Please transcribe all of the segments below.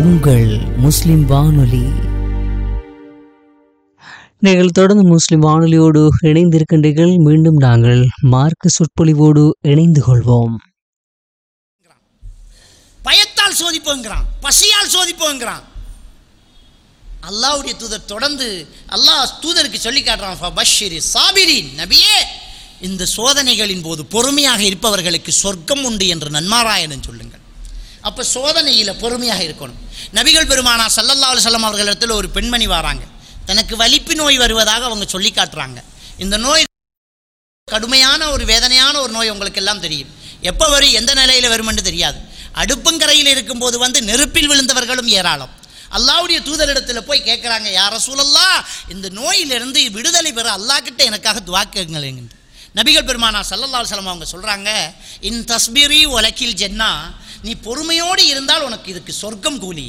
உங்கள் முஸ்லிம் வானொலி. நீங்கள் தொடர்ந்து முஸ்லிம் வானொலியோடு இணைந்திருக்கின்றீர்கள். மீண்டும் நாங்கள் மார்க்க சொற்பொழிவோடு இணைந்து கொள்வோம். பயத்தால் சோதிப்போங்கிறான், பசியால் சோதிப்போங்கிறான். அல்லாஹ்வுடைய தூதர் தொடர்ந்து அல்லாஹ் தூதருக்கு சொல்லி காட்டுறான், ஃபபஷ்ஷிரி சாபிரீன், நபியே இந்த சோதனைகளின் போது பொறுமையாக இருப்பவர்களுக்கு சொர்க்கம் உண்டு என்று நன்மாராயணன் சொல்லுங்கள். அப்போ சோதனையில் பொறுமையாக இருக்கணும். நபிகள் பெருமானா ஸல்லல்லாஹு அலைஹி வஸல்லம் அவர்களிடத்தில் ஒரு பெண்மணி வராங்க. தனக்கு வலிப்பு நோய் வருவதாக அவங்க சொல்லி காட்டுறாங்க. இந்த நோய் கடுமையான ஒரு வேதனையான ஒரு நோய், உங்களுக்கு எல்லாம் தெரியும். எப்போ வரும், எந்த நிலையில் வருமென்று தெரியாது. அடுப்பங்கரையில் இருக்கும்போது நெருப்பில் விழுந்தவர்களும் ஏராளம். அல்லாஹ்வுடைய தூதரிடத்தில் போய் கேட்குறாங்க, யா ரசூலல்லாஹ் இந்த நோயிலிருந்து விடுதலை பெற அல்லாஹ் கிட்ட எனக்காக துஆ கேளுங்க. நபிகள் பெருமானா ஸல்லல்லாஹு அலைஹி வஸல்லம் அவங்க சொல்கிறாங்க, இன் தஸ்பிரி வலக்கில் ஜன்னா, நீ பொறுமையோடு இருந்தால் உனக்கு இதுக்கு சொர்க்கம் கூலி.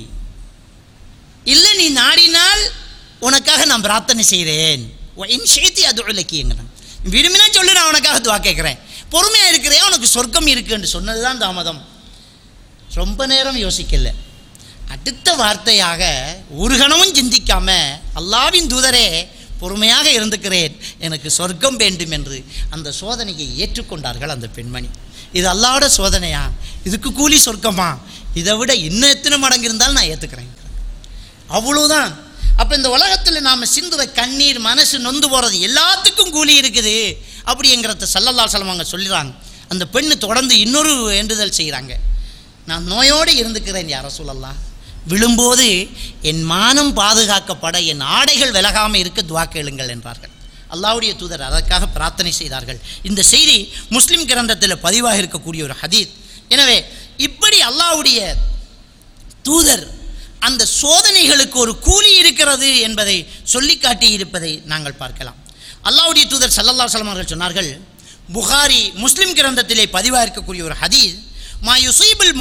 இல்லை நீ நாடினால் உனக்காக நான் பிரார்த்தனை செய்கிறேன். இன் ஷைத்தி அது இலக்கியங்கிறேன், விரும்பினா சொல்லி நான் உனக்காக துஆ கேட்குறேன். பொறுமையாக இருக்கிறேன், உனக்கு சொர்க்கம் இருக்குன்னு சொன்னது தான் தாமதம். ரொம்ப நேரம் யோசிக்கல, அடுத்த வார்த்தையாக ஒரு கணமும் சிந்திக்காம, அல்லாஹ்வின் தூதரே பொறுமையாக இருந்துக்கிறேன், எனக்கு சொர்க்கம் வேண்டும் என்று அந்த சோதனையை ஏற்றுக்கொண்டார்கள் அந்த பெண்மணி. இது அல்லாஹ்வோட சோதனையா, இதுக்கு கூலி சொர்க்கமா, இதை விட இன்னும் எத்தனை மடங்கு இருந்தாலும் நான் ஏற்றுக்கிறேன். அவ்வளோதான். அப்போ இந்த உலகத்தில் நாம் சிந்துற கண்ணீர், மனசு நொந்து போகிறது எல்லாத்துக்கும் கூலி இருக்குது அப்படிங்கிறத ஸல்லல்லாஹு அலைஹி வஸல்லம் அவங்க சொல்லிடுறாங்க. அந்த பெண்ணு தொடர்ந்து இன்னொரு வேண்டுதல் செய்கிறாங்க, நான் நோயோடு இருந்துக்கிறேன் யா ரசூலல்லாஹ், விழும்போது என் மானம் பாதுகாக்கப்பட என் ஆடைகள் விலகாமல் இருக்க துஆ கேளுங்கள் என்றார்கள். அல்லாஹ்வுடைய தூதர் அதற்காக பிரார்த்தனை செய்தார்கள். இந்த செய்தி முஸ்லிம் கிரந்தத்தில் பதிவாக இருக்கக்கூடிய ஒரு ஹதீத். எனவே இப்படி அல்லாஹ்வுடைய தூதர் அந்த சோதனைகளுக்கு ஒரு கூலி இருக்கிறது என்பதை சொல்லி காட்டி இருப்பதை நாங்கள் பார்க்கலாம். அல்லாஹ்வுடைய தூதர் ஸல்லல்லாஹு அலைஹி வஸல்லம் அவர்கள் சொன்னார்கள், புகாரி முஸ்லிம் கிரந்தத்திலே பதிவாக இருக்கக்கூடிய ஒரு ஹதீஸ், மா யுஸீபுல்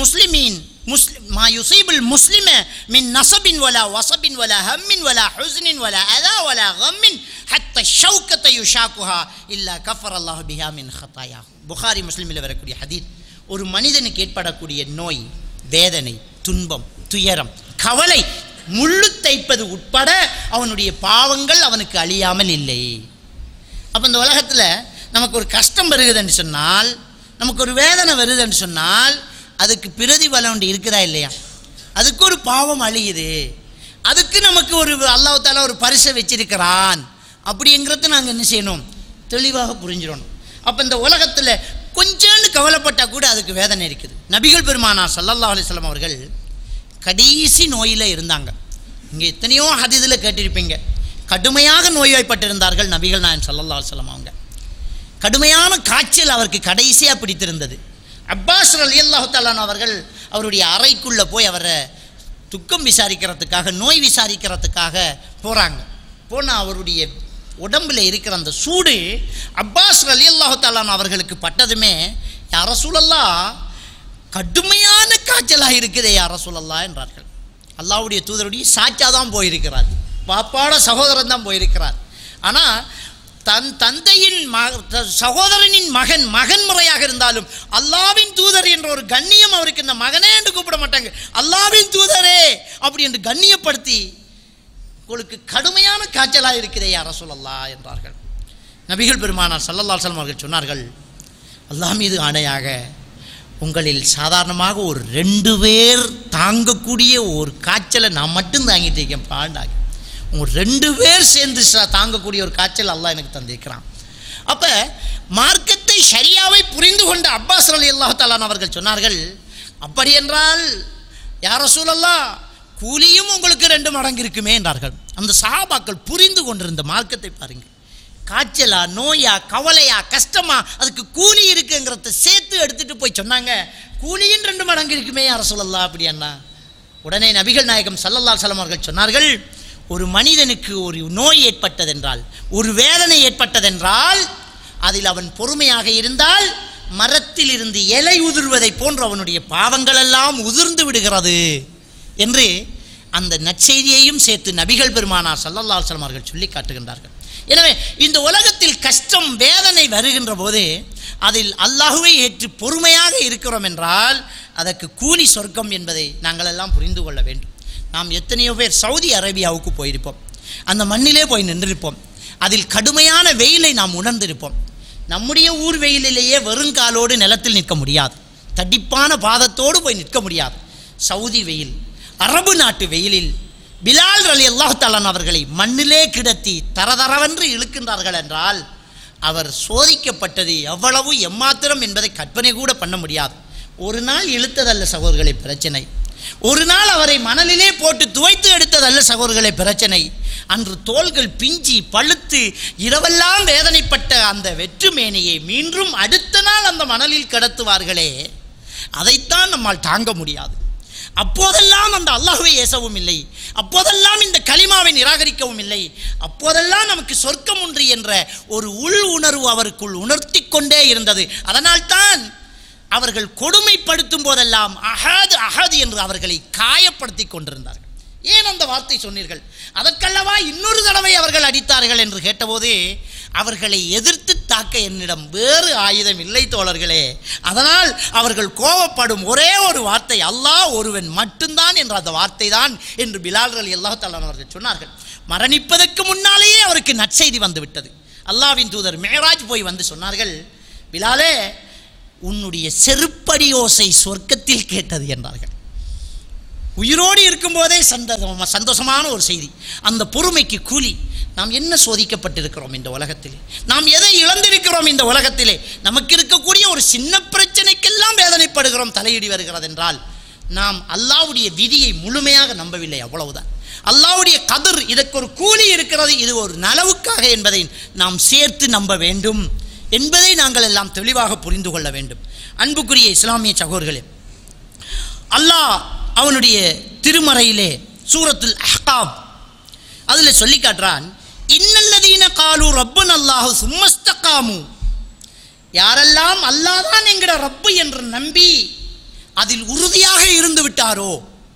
முஸ்லிம மின் நஸபின் வலா வஸபின் வலா ஹம்மின் வலா ஹுஸ்னின் வலா அதா வலா கம்மின் ஹத்தா ஷௌகத யுஷாகுஹா இல்லா கஃபரல்லாஹு பிஹா மின் ஹதாயாஹு. புகாரி முஸ்லிமில் வரக்கூடிய ஹதீஸ். ஒரு மனிதனுக்கு ஏற்படக்கூடிய நோய், வேதனை, துன்பம், துயரம், கவலை, முள்ளு தைப்பது உட்பட அவனுடைய பாவங்கள் அவனுக்கு அழியாமல் இல்லை. அப்போ இந்த உலகத்தில் நமக்கு ஒரு கஷ்டம் வருகுதுன்னு சொன்னால், நமக்கு ஒரு வேதனை வருதுன்னு சொன்னால், அதுக்கு பிரதிபலன் ஒன்று இருக்குதா இல்லையா? அதுக்கு ஒரு பாவம் அழியுது, அதுக்கு நமக்கு ஒரு அல்லாஹ் தஆலா ஒரு பரிசை வச்சிருக்கிறான் அப்படிங்கிறத நாங்கள் என்ன செய்யணும், தெளிவாக புரிஞ்சிடணும். அப்போ இந்த உலகத்தில் கொஞ்சோண்டு கவலைப்பட்டால் கூட அதுக்கு வேதனை இருக்குது. நபிகள் பெருமானா ஸல்லல்லாஹு அலைஹி வஸல்லம் அவர்கள் கடைசி நோயில் இருந்தாங்க. இங்கே எத்தனையோ ஹதீஸில் கேட்டிருப்பீங்க, கடுமையாக நோய்வாய்ப்பட்டிருந்தார்கள் நபிகள் நாயகம் ஸல்லல்லாஹு அலைஹி வஸல்லம் அவங்க. கடுமையான காய்ச்சல் அவருக்கு கடைசியாக பிடித்திருந்தது. அப்பாஸ் ரலியல்லாஹு தஆலா அவர்கள் அவருடைய அறைக்குள்ளே போய் அவரை துக்கம் விசாரிக்கிறதுக்காக, நோய் விசாரிக்கிறதுக்காக போகிறாங்க. போனால் அவருடைய உடம்பில் இருக்கிற அந்த சூடு அப்பாஸ் ரலியல்லாஹு தஆலா அவர்களுக்கு பட்டதுமே, யா ரசூலல்லாஹ் கடுமையான காய்ச்சலாக இருக்குதே யா ரசூலல்லாஹ் என்றார்கள். அல்லாஹ்வுடைய தூதருடைய சாச்சா தான் போயிருக்கிறார், பாப்பாட சகோதரன் தான் போயிருக்கிறார். ஆனால் தன் தந்தையின் சகோதரனின் மகன் முறையாக இருந்தாலும் அல்லாஹ்வின் தூதர் என்ற ஒரு கண்ணியம் அவருக்கு, இந்த மகனே என்று கூப்பிட மாட்டாங்க, அல்லாஹ்வின் தூதரே அப்படி என்று கண்ணியப்படுத்தி, உங்களுக்கு கடுமையான காய்ச்சலாக இருக்கிறதே யா ரசூலல்லாஹ் என்றார்கள். நபிகள் பெருமானார் ஸல்லல்லாஹு அலைஹி வஸல்லம் அவர்கள் சொன்னார்கள், அல்லாஹ் மீது ஆணையாக உங்களில் சாதாரணமாக ஒரு 2 பேர் தாங்கக்கூடிய ஒரு காய்ச்சலை நான் மட்டும் தாங்கிட்டு இருக்கேன் பாண்டாக, உங்கள் 2 பேர் சேர்ந்து தாங்கக்கூடிய ஒரு காய்ச்சல் அல்லாஹ் எனக்கு தந்திருக்கிறான். அப்போ மார்க்கத்தை ஷரியாவை புரிந்து கொண்ட அப்பாஸ் ரலியல்லாஹு தஆலா அவர்கள் சொன்னார்கள், அப்படி என்றால் யா ரசூலல்லாஹ் கூலியும் உங்களுக்கு 2 மடங்கு இருக்குமே என்றார்கள். அந்த சஹாபாக்கள் புரிந்து கொண்டிருந்த மார்க்கத்தை பாருங்கள். காய்ச்சலா, நோயா, கவலையா, கஷ்டமா, அதுக்கு கூலி இருக்குங்கிறத சேர்த்து எடுத்துகிட்டு போய் சொன்னாங்க, கூலியின் 2 மடங்கு இருக்குமே யா ரசூலல்லாஹ் அப்படின்னா. உடனே நபிகள் நாயகம் ஸல்லல்லாஹு அலைஹி வஸல்லம் அவர்கள் சொன்னார்கள், ஒரு மனிதனுக்கு ஒரு நோய் ஏற்பட்டதென்றால், ஒரு வேதனை ஏற்பட்டதென்றால், அதில் அவன் பொறுமையாக இருந்தால் மரத்தில் இருந்து இலை உதிர்வதை போன்று அவனுடைய பாவங்கள் எல்லாம் உதிர்ந்து விடுகிறது என்று அந்த நற்செய்தியையும் சேர்த்து நபிகள் பெருமானார் ஸல்லல்லாஹு அலைஹி வஸல்லம் அவர்கள் சொல்லி காட்டுகின்றார்கள். எனவே இந்த உலகத்தில் கஷ்டம், வேதனை வருகின்ற போது அதில் அல்லாஹ்வை ஏற்று பொறுமையாக இருக்கிறோம் என்றால் அதற்கு கூலி சொர்க்கம் என்பதை நாங்கள் எல்லாம் புரிந்து கொள்ள வேண்டும். நாம் எத்தனையோ பேர் சவுதி அரேபியாவுக்கு போயிருப்போம், அந்த மண்ணிலே போய் நின்றிருப்போம், அதில் கடுமையான வெயிலை நாம் உணர்ந்திருப்போம். நம்முடைய ஊர் வெயிலிலேயே வெறுங்காலோடு நிலத்தில் நிற்க முடியாது, தடிப்பான பாதத்தோடு போய் நிற்க முடியாது. சவுதி வெயில், அரபு நாட்டு வெயிலில் பிலால் ரலியல்லாஹு தஆலா அவர்களை மண்ணிலே கிடத்தி தரதரவென்று இழுக்கின்றார்கள் என்றால் அவர் சோதிக்கப்பட்டது எவ்வளவு எம்மாத்திரம் என்பதை கற்பனை கூட பண்ண முடியாது. ஒரு நாள் இழுத்ததல்ல சகோதரர்களை பிரச்சனை, ஒரு நாள் அவரை மணலிலே போட்டு துவைத்து எடுத்ததல்ல சகோதரர்களை பிரச்சனை. அன்று தோள்கள் பிஞ்சி பழுத்து இரவெல்லாம் வேதனைப்பட்ட அந்த வெற்றுமேனியை மீண்டும் அடுத்த நாள் அந்த மணலில் கடத்துவார்களே, அதைத்தான் நம்மால் தாங்க முடியாது. அப்போதெல்லாம் அந்த அல்லாஹ்வை ஏசவும் இல்லை, அப்போதெல்லாம் இந்த கலிமாவை நிராகரிக்கவும் இல்லை, அப்போதெல்லாம் நமக்கு சொர்க்கம் உண்டு என்ற ஒரு உள் உணர்வு அவருக்குள் உணர்த்தி கொண்டே இருந்தது. அதனால்தான் அவர்கள் கொடுமைப்படுத்தும் போதெல்லாம் அஹது அஹது என்று அவர்களை காயப்படுத்தி கொண்டிருந்தார்கள். ஏன் அந்த வார்த்தை சொன்னீர்கள்? அதற்கல்லவா இன்னொரு தடவை அவர்கள் அடித்தார்கள் என்று கேட்டபோது, அவர்களை எதிர்த்து தாக்க என்னிடம் வேறு ஆயுதம் இல்லை தோழர்களே, அதனால் அவர்கள் கோபப்படும் ஒரே ஒரு வார்த்தை அல்லாஹ் ஒருவன் மட்டும்தான் என்ற அந்த வார்த்தை தான் என்று பிலால் ரலியல்லாஹு தஆலா அவர்கள் சொன்னார்கள். மரணிப்பதற்கு முன்னாலேயே அவருக்கு நற்செய்தி வந்துவிட்டது. அல்லாஹ்வின் தூதர் மேராஜ் போய் வந்து சொன்னார்கள், பிலாலே உன்னுடைய செருப்படி ஓசை சொர்க்கத்தில் கேட்டது என்றார்கள். உயிரோடு இருக்கும்போதே சந்தோஷமான ஒரு செய்தி. அந்த பொறுமைக்கு கூலி. நாம் என்ன சோதிக்கப்பட்டிருக்கிறோம் இந்த உலகத்திலே, நாம் எதை இழந்திருக்கிறோம் இந்த உலகத்திலே. நமக்கு இருக்கக்கூடிய ஒரு சின்ன பிரச்சனைக்கெல்லாம் வேதனைப்படுகிறோம், தலையிடி வருகிறது என்றால் நாம் அல்லாஹ்வுடைய விதியை முழுமையாக நம்பவில்லை, அவ்வளவுதான். அல்லாஹ்வுடைய கதிர், இதற்கு ஒரு கூலி இருக்கிறது, இது ஒரு நலவுக்காக என்பதை நாம் சேர்த்து நம்ப வேண்டும் என்பதை நாங்கள் எல்லாம் தெளிவாக புரிந்து கொள்ள வேண்டும். அன்புக்குரிய இஸ்லாமிய சகோதரர்களே, அல்லாஹ் அவனுடைய திருமறையிலே சூரத்துல் அஹ்காப் அதில் சொல்லி காட்டுறான், இன்னல்லதீன காலு ரப்பன் அல்லாஹு சும்மஸ்தகாமு, யாரெல்லாம் அல்லாஹ் தான் என்கிற ரப்பு என்று நம்பி அதில் உறுதியாக இருந்து விட்டாரோ.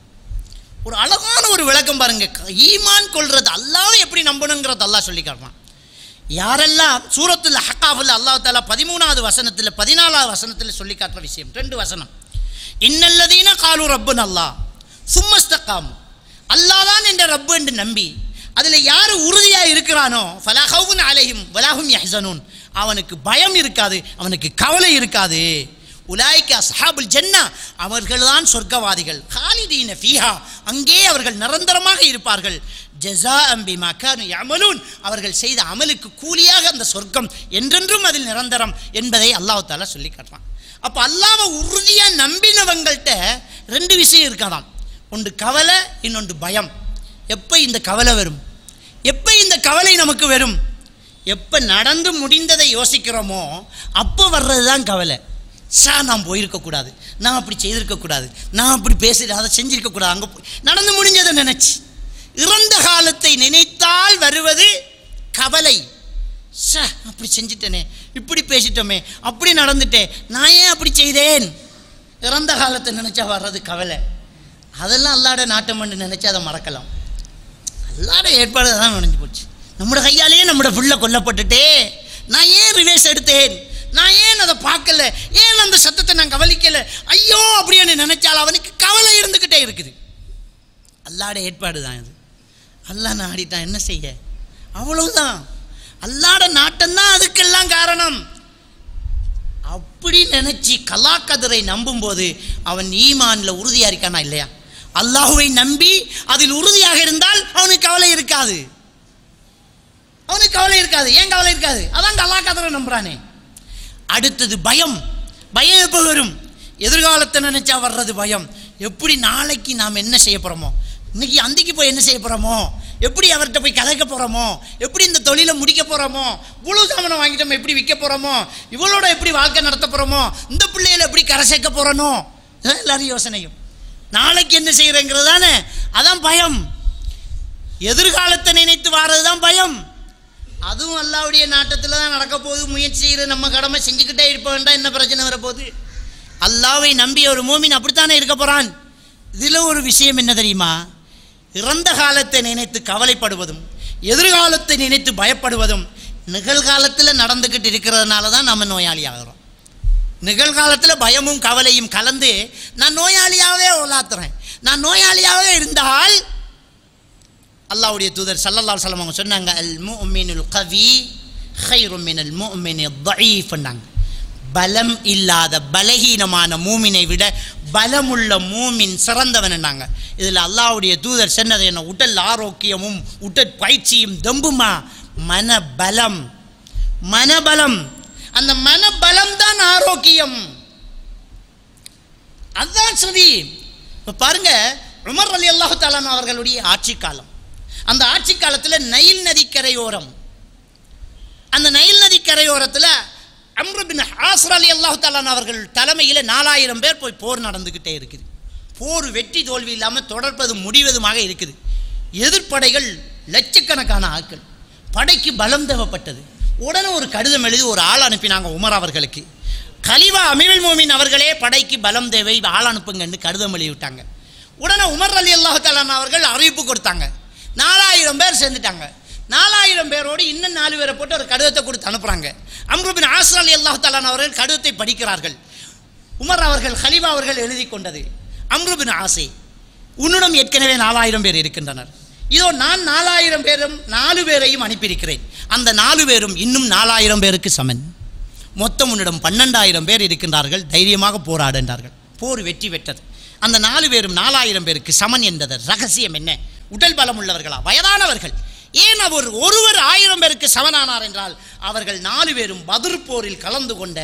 ஒரு அழகான ஒரு விளக்கம் பாருங்க. ஈமான் கொள்றது அல்லாஹ்வை எப்படி நம்பணுங்கிறது அல்லாஹ் சொல்லி காட்டுறான். யாரெல்லாம் சூரத்துல் அஹ்காஃபில் அல்லாஹ் தஆலா 13வது வசனத்தில் 14வது வசனத்தில் சொல்லி காட்டுற விஷயம், 2 வசனம். இன்னல்லதீன காலு ரப்புன் அல்லாஹ் சும்மஸ்தகாமு, அல்லாஹ் தான் என்ற ரப்பு என்று நம்பி அதில் யார் உறுதியாக இருக்கிறானோ, ஃபலா ஹவுஃபுன் அலைஹிம் வலா ஹும் யஹ்ஸனூன், அவனுக்கு பயம் இருக்காது, அவனுக்கு கவலை இருக்காது. உலாயிக அஸ்ஹாபுல் ஜன்னா, அவர்கள்தான் சொர்க்கவாதிகள். காலிதீன ஃபீஹா, அங்கே அவர்கள் நிரந்தரமாக இருப்பார்கள். ஜஸாஅம் பிமா கானூ யஅமலூன், அவர்கள் செய்த அமலுக்கு கூலியாக அந்த சொர்க்கம் என்றென்றும் அதில் நிரந்தரம் என்பதை அல்லாஹ் தஆலா சொல்லி காட்டுறான். அப்போ அல்லாஹ்வை உறுதியாக நம்பினவங்கள்ட்ட 2 விஷயம் இருக்காதாம். ஒன்று கவலை, இன்னொன்று பயம். எப்போ இந்த கவலை வரும்? எப்போ இந்த கவலை நமக்கு வரும்? எப்போ நடந்து முடிந்ததை யோசிக்கிறோமோ அப்போ வர்றது தான் கவலை. நான் போயிருக்கக்கூடாது, நான் அப்படி செய்திருக்கக்கூடாது, நான் அப்படி பேசிட்டு அதை செஞ்சிருக்கக்கூடாது, அங்கே போய் நடந்து முடிஞ்சதை நினச்சி. இறந்த காலத்தை நினைத்தால் வருவது கவலை. அப்படி செஞ்சிட்டனே, இப்படி பேசிட்டோமே, அப்படி நடந்துட்டேன், நான் ஏன் அப்படி செய்தேன். இறந்த காலத்தை நினச்சா வர்றது கவலை. அதெல்லாம் அல்லாட நாட்டம் பண்ணி நினச்சா அதை மறக்கலாம். அல்லாட ஏற்பாடு தான் நினைஞ்சு போச்சு. நம்மளோட கையாலேயே நம்மளோட பிள்ளை கொல்லப்பட்டுட்டே, நான் ஏன் ரிவேஸ் எடுத்தேன், நான் ஏன் அதை பார்க்கல, ஏன் அந்த சத்தத்தை நான் கவனிக்கலை, ஐயோ அப்படின்னு நினைச்சால் அவனுக்கு கவலை இருந்துக்கிட்டே இருக்குது. அல்லாட ஏற்பாடு தான் இது. அல்லாஹ் நாடிட்டான், என்ன செய்ய, அவ்வளவுதான். அல்லாட நாட்டம்தான் அதுக்கெல்லாம் காரணம். அப்படி நினைச்சு கலாக்கதிரை நம்பும்போது அவன் ஈமான்ல உறுதியா இருக்கானா இல்லையா? அல்லாஹுவை நம்பி அதில் உறுதியாக இருந்தால் அவனுக்கு கவலை இருக்காது. அவனுக்கு கவலை இருக்காது. ஏன் கவலை இருக்காது? அதான் கலாக்கதிரை நம்புறானே. அடுத்தது பயம். பயம் எப்போ வரும்? எதிர்காலத்தை நினைச்சா வர்றது பயம். எப்படி நாளைக்கு நாம் என்ன செய்ய போகிறோமோ, இன்னைக்கு அந்திக்கு போய் என்ன செய்ய போகிறோமோ, எப்படி அவர்கிட்ட போய் கதைக்க போகிறோமோ, எப்படி இந்த தொழிலை முடிக்க போகிறோமோ, இவ்வளோ சாமானை வாங்கிட்டோம் எப்படி விற்க போகிறோமோ, இவளோட எப்படி வாழ்க்கை நடத்த போகிறோமோ, இந்த பிள்ளைகளை எப்படி கரை சேர்க்க போகிறனோ, எல்லாரும் யோசனையும். நாளைக்கு என்ன செய்கிறேங்கிறது தானே, அதான் பயம். எதிர்காலத்தை நினைத்து வாரது தான் பயம். அதுவும் அல்லாஹ்வுடைய நாட்டத்தில் தான் நடக்க போகுது. முயற்சி செய்கிற நம்ம கடமை செஞ்சுக்கிட்டே இருப்ப வேண்டாம், என்ன பிரச்சனை வரப்போகுது? அல்லாஹ்வை நம்பிய ஒரு மூமின் அப்படித்தானே இருக்க போகிறான். இதில் ஒரு விஷயம் என்ன தெரியுமா? இறந்த காலத்தை நினைத்து கவலைப்படுவதும் எதிர்காலத்தை நினைத்து பயப்படுவதும் நிகழ்காலத்தில் நடந்துக்கிட்டு இருக்கிறதுனால தான் நம்ம நோயாளி ஆகிறோம். நிகழ்காலத்தில் பயமும் கவலையும் கலந்து நான் நோயாளியாகவே உலாத்துறேன், நான் நோயாளியாக இருந்தால் அல்லாஹ்வுடைய தூதர் ஸல்லல்லாஹு அலைஹி வஸல்லம் அவங்க சொன்னாங்க, அல் முஃமினுல் கவி கைரும் மினல் முஃமினில் தஈஃப். பலம் இல்லாத பலகீனமான மூமினை விட பலமுள்ள மூமின் சிறந்தவன்னாங்க. இதில் அல்லாஹ்வுடைய தூதர் சொன்னது என்ன? உடல் ஆரோக்கியமும் உடற்பயிற்சியும் தம்புமா மனபலம். மனபலம், அந்த மனபலம் தான் ஆரோக்கியம். அதுதான் சரி. இப்போ பாருங்க, உமர் ரலியல்லாஹு தஆலா அவர்களுடைய ஆட்சி காலம். அந்த ஆட்சி காலத்தில் நைல் நதிக்கரையோரம், அந்த நைல் நதிக்கரையோரத்தில் அம்ரு பின் ஆஸ் ரலியல்லாஹு தஆலா அவர்கள் தலைமையில் 4000 பேர் போய் போர் நடந்துக்கிட்டே இருக்குது. போர் வெற்றி தோல்வி இல்லாமல் தொடர்பது முடிவதுமாக இருக்குது. எதிர்ப்படைகள் லட்சக்கணக்கான ஆட்கள், படைக்கு பலம் தேவைப்பட்டது. உடனே ஒரு கடிதம் எழுதி ஒரு ஆள் அனுப்பினாங்க உமர் அவர்களுக்கு. கலிஃபா அமீருல் மோமின் அவர்களே படைக்கு பலம் தேவை, ஆள் அனுப்புங்கன்னு கடிதம் எழுதிவிட்டாங்க. உடனே உமர் ரலியல்லாஹு தஆலா அவர்கள் அறிவிப்பு கொடுத்தாங்க. 4000 பேர் சேர்ந்துட்டாங்க. 4000 பேரோடு இன்னும் 4 பேரை போட்டு ஒரு கடிதத்தை கொடுத்து அனுப்புகிறாங்க. அம்ரு பின் ஆஸ் ரலியல்லாஹு தஆலா அவர்கள் கடிதத்தை படிக்கிறார்கள். உமர் அவர்கள் கலிஃபா அவர்கள் எழுதி கொண்டது, அம்ரு பின் ஆஸே, உன்னிடம் ஏற்கனவே 4000 பேர் இருக்கின்றனர். இதோ நான் 4000 பேரும் 4 பேரையும் அனுப்பியிருக்கிறேன். அந்த 4 பேரும் இன்னும் 4000 பேருக்கு சமன். மொத்தம் உன்னிடம் 12000 பேர் இருக்கின்றார்கள். தைரியமாக போராடு என்றார்கள். போர் வெற்றி பெற்றது. அந்த 4 பேரும் 4000 பேருக்கு சமன் என்பது ரகசியம் என்ன? உடல் பலம் உள்ளவர்களா? வயதானவர்கள்? ஏன் அவர் ஒருவர் 1000 பேருக்கு சமனானார் என்றால் அவர்கள் 4 பேரும் பத்ர் போரில் கலந்து கொண்ட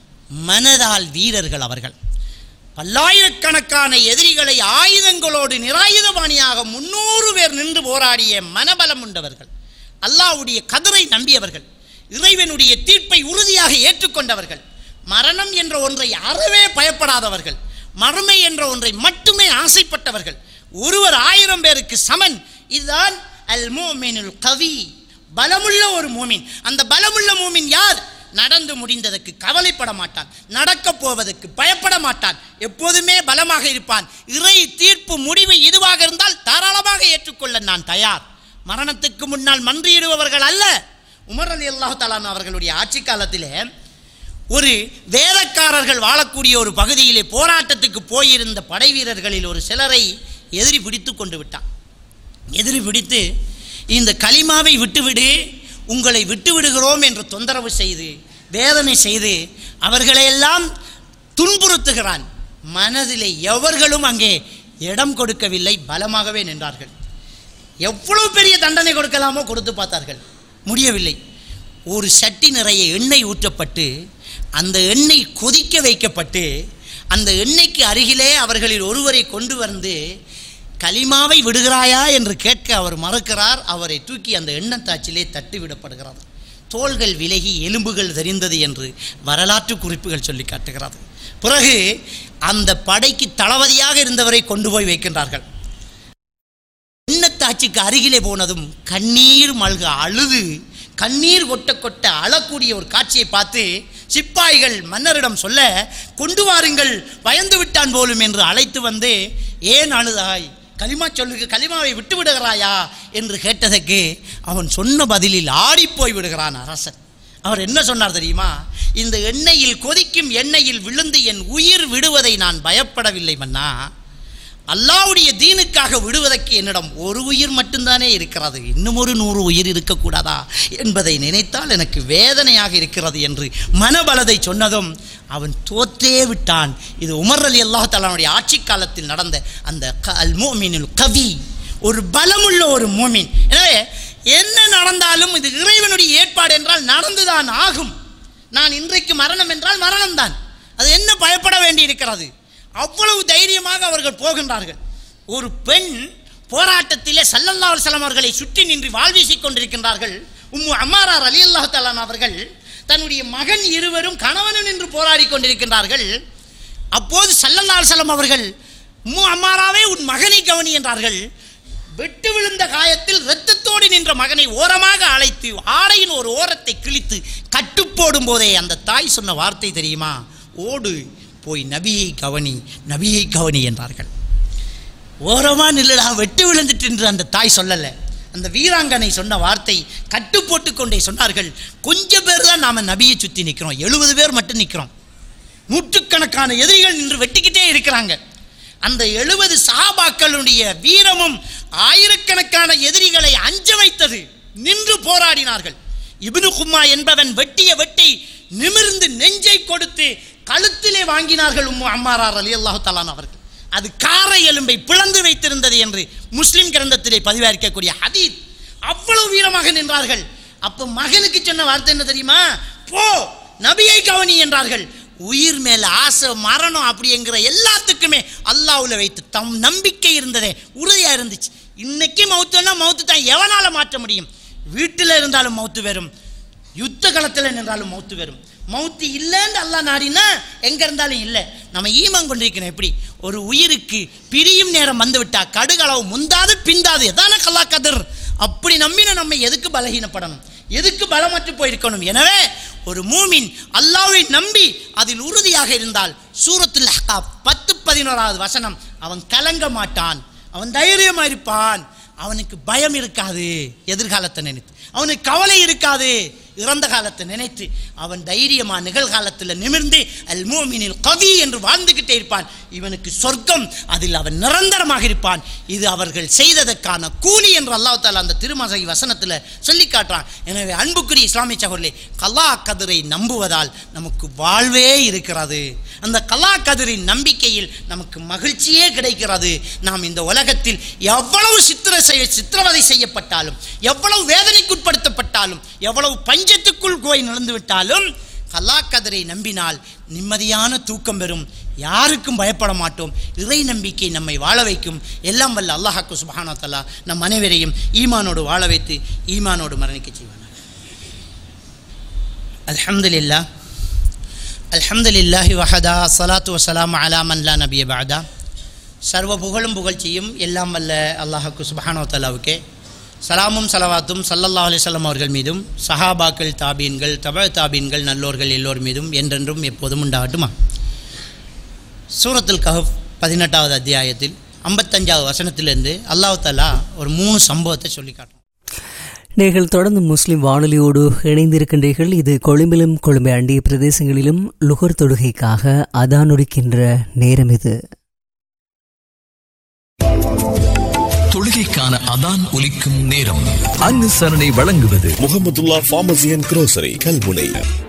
மனதால் வீரர்கள். அவர்கள் பல்லாயிரக்கணக்கான எதிரிகளை ஆயுதங்களோடு நிராயுதபாணியாக 300 பேர் நின்று போராடிய மனபலம் உண்டவர்கள். அல்லாஹ்வுடைய கதிரை நம்பியவர்கள், இறைவனுடைய தீர்ப்பை உறுதியாக ஏற்றுக்கொண்டவர்கள், மரணம் என்ற ஒன்றை அறவே பயப்படாதவர்கள், மறுமை என்ற ஒன்றை மட்டுமே ஆசைப்பட்டவர்கள். ஒருவர் 1000 பேருக்கு சமன். இதுதான் அல் முஃமினுல் கவி, பலமுள்ள ஒரு மூமின். அந்த பலமுள்ள மூமின் யார்? நடந்து முடிந்ததற்கு கவலைப்பட மாட்டான், நடக்கப் போவதற்கு பயப்பட மாட்டான், எப்போதுமே பலமாக இருப்பான். இறை தீர்ப்பு முடிவு இதுவாக இருந்தால் தாராளமாக ஏற்றுக்கொள்ள நான் தயார். மரணத்துக்கு முன்னால் மன்றியிடுபவர்கள் அல்ல. உமர் ரலியல்லாஹு தஆலா அவர்களுடைய ஆட்சி காலத்திலே ஒரு வேதக்காரர்கள் வாழக்கூடிய ஒரு பகுதியிலே போராட்டத்துக்கு போயிருந்த படை வீரர்களில் ஒரு சிலரை எதிரி பிடித்து கொண்டு விட்டான். எதிரி பிடித்து இந்த கலிமாவை விட்டுவிடு, உங்களை விட்டு விடுகிறோம் என்று தொந்தரவு செய்து வேதனை செய்து அவர்களையெல்லாம் துன்புறுத்துகிறான். மனதிலே எவர்களும் அங்கே இடம் கொடுக்கவில்லை, பலமாகவே நின்றார்கள். எவ்வளவு பெரிய தண்டனை கொடுக்கலாமோ கொடுத்து பார்த்தார்கள், முடியவில்லை. ஒரு சட்டி நிறைய எண்ணெய் ஊற்றப்பட்டு அந்த எண்ணெய் கொதிக்க வைக்கப்பட்டு அந்த எண்ணெய்க்கு அருகிலே அவர்களில் ஒருவரை கொண்டு வந்து கலிமாவை விடுகிறாயா என்று கேட்க அவர் மறுக்கிறார். அவரை தூக்கி அந்த எண்ணத்தாச்சிலே தட்டி விடப்படுகிறது. தோள்கள் விலகி எலும்புகள் தெரிந்தது என்று வரலாற்று குறிப்புகள் சொல்லி காட்டுகிறது. பிறகு அந்த படைக்கு தளபதியாக இருந்தவரை கொண்டு போய் வைக்கின்றார்கள். எண்ணத்தாட்சிக்கு அருகிலே போனதும் கண்ணீர் மல்க அழுது கண்ணீர் கொட்ட கொட்ட அழக்கூடிய ஒரு காட்சியை பார்த்து சிப்பாய்கள் மன்னரிடம் சொல்ல, கொண்டு வாருங்கள், பயந்து விட்டான் போலும் என்று அழைத்து வந்து, ஏன் அழுதாய், கலிமா சொல்லுக்கு, கலிமாவை விட்டு விடுகிறாயா என்று கேட்டதற்கு அவன் சொன்ன பதிலில் ஆடிப்போய் விடுகிறான் அரசன். அவர் என்ன சொன்னார் தெரியுமா? இந்த எண்ணெயில் கொதிக்கும் எண்ணெயில் விழுந்து என் உயிர் விடுவதை நான் பயப்படவில்லை மன்னா, அல்லாஹ்வுடைய தீனுக்காக விடுவதற்கு என்னிடம் ஒரு உயிர் மட்டும்தானே இருக்கிறது, இன்னும் ஒரு 100 உயிர் இருக்கக்கூடாதா என்பதை நினைத்தால் எனக்கு வேதனையாக இருக்கிறது என்று மனபலதை சொன்னதும் அவன் தோற்றே விட்டான். இது உமர் ரலியல்லாஹு தஆலாவுடைய ஆட்சி காலத்தில் நடந்த அந்த அல் முஃமினுல் கவி, ஒரு பலமுள்ள ஒரு மூமின். எனவே என்ன நடந்தாலும் இது இறைவனுடைய ஏற்பாடு என்றால் நடந்துதான் ஆகும். நான் இன்றைக்கு மரணம் என்றால் மரணம்தான், அது என்ன பயப்பட வேண்டி இருக்கிறது? அவ்வளவு தைரியமாக அவர்கள் போகின்றார்கள். ஒரு பெண் போராட்டத்திலே ஸல்லல்லாஹு அலைஹி வஸல்லம் அவர்களை சுற்றி நின்று வாழ்வீசிக் கொண்டிருக்கின்றார்கள். உம்மு அம்மாரா ரலியல்லாஹு தஆலா அவர்கள் தன்னுடைய மகன் இருவரும் கணவனும் நின்று போராடி கொண்டிருக்கின்றார்கள். அப்போது ஸல்லல்லாஹு அலைஹி வஸல்லம் அவர்கள், உம்மு அம்மாராவே உன் மகனை கவனி என்றார்கள். வெட்டு விழுந்த காயத்தில் இரத்தத்தோடு நின்ற மகனை ஓரமாக அழைத்து ஆடையின் ஒரு ஓரத்தை கிழித்து கட்டு போடும் போதே அந்த தாய் சொன்ன வார்த்தை தெரியுமா? ஓடு போய் நபியை கவனி, நபியை கவனி என்றார்கள். ஓரமாக நில்லடா, வெட்டு விழுந்துட்டு என்று அந்த தாய் சொல்லலை. அந்த வீராங்கனை சொன்ன வார்த்தை கட்டு போட்டு கொண்டே சொன்னார்கள், கொஞ்சம் பேர் தான் நாம் நபியை சுற்றி நிற்கிறோம், 70 பேர் மட்டும் நிற்கிறோம், நூற்றுக்கணக்கான எதிரிகள் நின்று வெட்டிக்கிட்டே இருக்கிறாங்க. அந்த 70 சஹாபாக்களுடைய வீரமும் ஆயிரக்கணக்கான எதிரிகளை அஞ்ச வைத்தது. நின்று போராடினார்கள். இப்னு கும்மா என்பவன் வெட்டிய வெட்டி நிமிர்ந்து நெஞ்சை கொடுத்து கழுத்திலே வாங்கினார்கள் உம்மு அம்மாரா ரலியல்லாஹு தஆலா அவர்கள். அது காரை எலும்பை பிளந்து வைத்திருந்தது என்று முஸ்லிம் கிரந்தத்திலே பதிவாயிருக்கக்கூடிய ஹதீஸ். அவ்வளவு வீரமாக நின்றார்கள். அப்ப மகனுக்கு சொன்ன வார்த்தை என்ன தெரியுமா? போ நபியை கவனி என்றார்கள். உயிர் மேல ஆசை மரணம் அப்படிங்கிற எல்லாத்துக்குமே அல்லாஹ்வுல வைத்து தம் நம்பிக்கை இருந்ததே உறுதியா இருந்துச்சு. இன்னைக்கு மௌத்துனா மௌத்து தான், எவனால மாற்ற முடியும்? வீட்டில் இருந்தாலும் மௌத்து வரும், யுத்த களத்தில் நின்றாலும் மௌத்து வரும். மௌத்து இல்லைன்னு அல்லாஹ் நாடினா எங்க இருந்தாலும் இல்லை. நம்ம ஈமான் கொண்டிருக்கணும். எப்படி ஒரு உயிருக்கு பிரியும் நேரம் வந்து விட்டா கடுகளவு முந்தாது பிந்தாது எதான கல்லா கதிர். அப்படி நம்பின நம்ம எதுக்கு பலகீனப்படணும்? எதுக்கு பலமற்று போயிருக்கணும்? எனவே ஒரு மூமின் அல்லாஹ்வை நம்பி அதில் உறுதியாக இருந்தால் சூரத்துல் அஹ்காப் 10-11வது வசனம், அவன் கலங்க மாட்டான், அவன் தைரியமா இருப்பான், அவனுக்கு பயம் இருக்காது, எதிர்காலத்தை நினைத்து அவனுக்கு கவலை இருக்காது, இறந்த காலத்தை நினைத்து அவன் தைரியமா நிகழ்காலத்தில் நிமிர்ந்து அல் மூமினில் கவி என்று வாழ்ந்துகிட்டே இருப்பான். இவனுக்கு சொர்க்கம், அதில் அவன் நிரந்தரமாக இருப்பான். இது அவர்கள் செய்ததற்கான கூலி என்று அல்லாஹ் தஆலா அந்த திருமறை வசனத்தில் சொல்லி காட்டுறான். எனவே அன்புக்குரிய இஸ்லாமிய சகோதரர்களே, கலா கதிரை நம்புவதால் நமக்கு வாழ்வே இருக்கிறது. அந்த கலா கதிரின் நம்பிக்கையில் நமக்கு மகிழ்ச்சியே கிடைக்கிறது. நாம் இந்த உலகத்தில் எவ்வளவு சித்திரவதை செய்யப்பட்டாலும், எவ்வளவு வேதனைக்குட்படுத்தப்பட்டாலும், எவ்வளவு பஞ்சத்துக்குள் போய் நடந்து விட்டாலும் கலா கதிரை நம்பினால் நிம்மதியான தூக்கம் பெறும். யாருக்கும் பயப்பட மாட்டோம். இறை நம்பிக்கை நம்மை வாழ வைக்கும். எல்லாம் வல்ல அல்லாஹ் சுப்ஹானஹு வ தஆலா நம் அனைவரையும் ஈமானோடு வாழ வைத்து ஈமானோடு மரணிக்க செய்வானாக. அல்ஹம்துலில்லாஹ் அல்ஹம்துலில்லாஹி வஹதா ஸலாத்து வஸ்ஸலாமு அலா மன் லா நபிய பஅதா. சர்வ புகழும் புகழ்ச்சியும் எல்லாம் வல்ல அல்லாஹ் சுப்ஹானஹு வ தஆலாவுக்கே. சலாமும் சலவாத்தும் ஸல்லல்லாஹு அலைஹி வஸல்லம் அவர்கள் மீதும் சஹாபாக்கள், தாபீன்கள், தபஅ தாபீன்கள், நல்லோர்கள் எல்லோர் மீதும் என்றென்றும் எப்போதும் உண்டாகட்டுமா. சூரத்துல் கஹஃப் 18வது அத்தியாயத்தில் 55வது வசனத்திலிருந்து அல்லாஹ் தஆலா ஒரு 3 சம்பவத்தை சொல்லி காட்டுறான். நீங்கள் தொடர்ந்து முஸ்லிம் வானொலியோடு இணைந்திருக்கின்றீர்கள். இது கொழும்பிலும் கொழும்பை அண்டிய பிரதேசங்களிலும் லுகர் தொழுகைக்காக அதான் ஒலிக்கின்ற நேரம். இது தொழுகைக்கான அதான் ஒலிக்கும் நேரம். அனுசரணை வழங்குவது முஹம்மதுல்லாஹ் ஃபார்மசி அண்ட் குரோசரி கல்முனை.